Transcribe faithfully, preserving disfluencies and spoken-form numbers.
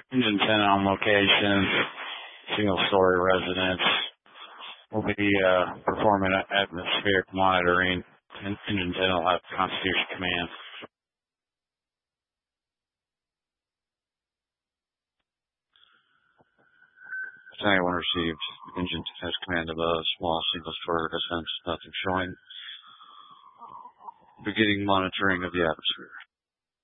Engine ten on location, single-story residence. We'll be uh, performing atmospheric monitoring. Engine ten will have Constitution Command. Battalion one received. Engine ten has command of a small single-story residence. Nothing showing. Beginning monitoring of the atmosphere.